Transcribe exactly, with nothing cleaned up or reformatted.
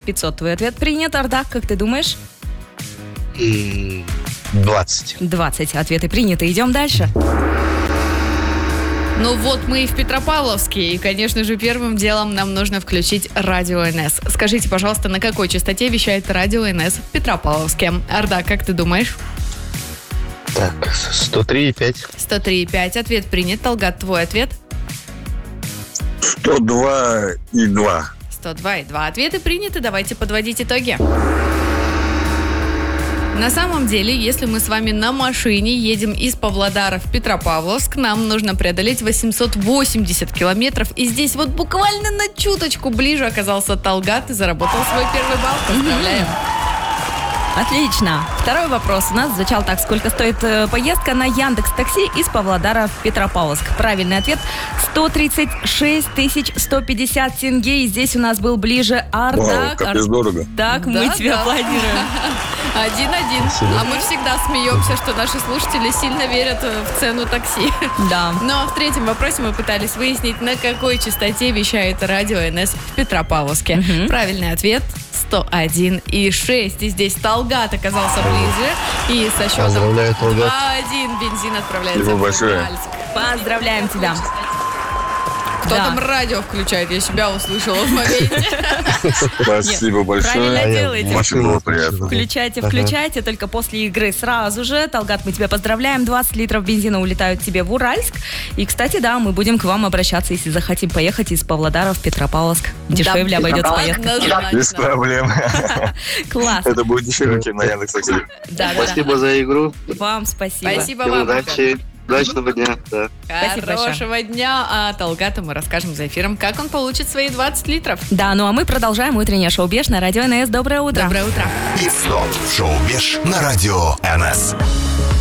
пятьсот. Твой ответ принят. Ардак, как ты думаешь? двадцать. двадцать. Ответы приняты. Идем дальше. Ну вот мы и в Петропавловске, и, конечно же, первым делом нам нужно включить радио эн эс. Скажите, пожалуйста, на какой частоте вещает радио эн эс в Петропавловске? Ардак, как ты думаешь? Так, сто три и пять. сто три и пять. Ответ принят. Талгат, твой ответ? сто два и два. сто два и два. Ответы приняты. Давайте подводить итоги. На самом деле, если мы с вами на машине едем из Павлодара в Петропавловск, нам нужно преодолеть восемьсот восемьдесят километров. И здесь вот буквально на чуточку ближе оказался Талгат и заработал свой первый балл. Поздравляем. Отлично. Второй вопрос у нас звучал так. Сколько стоит э, поездка на Яндекс.Такси из Павлодара в Петропавловск? Правильный ответ сто тридцать шесть тысяч сто пятьдесят тенге. И здесь у нас был ближе Ардак. Вау, капец дорого. Так, мы Да, тебя да. аплодируем. Один-один. А мы всегда смеемся, что наши слушатели сильно верят в цену такси. Да. Ну а в третьем вопросе мы пытались выяснить, на какой частоте вещает радио эн эс в Петропавловске. Мгм. Правильный ответ сто один и шесть. И здесь Талгат оказался ближе. И со счетом Поздравляю, Талгат. два один бензин отправляется Спасибо в большое. Уральск. Поздравляем тебя. Кто Да. там радио включает? Я себя услышала в моменте. Спасибо большое. Правильно делаете. Очень было приятно. Включайте, Ага. включайте, только после игры сразу же. Талгат, мы тебя поздравляем. двадцать литров бензина улетают тебе в Уральск. И, кстати, да, мы будем к вам обращаться, если захотим поехать из Павлодара в Петропавловск. Дешевле Да, обойдется Петропавловск поездка. однозначно. Без проблем. Класс. Это будет дешевле, чем на Яндекс.Такси. Да, да, Спасибо за игру. да. Вам спасибо. Спасибо Всем вам. удачи. Удачного дня. Да. Спасибо большое. Хорошего дня. А Талгату мы расскажем за эфиром, как он получит свои двадцать литров. Да, ну а мы продолжаем утреннее шоу «Беш» на радио эн эс. Доброе утро. Доброе утро. Пит-стоп. Шоу «Беш» на радио эн эс.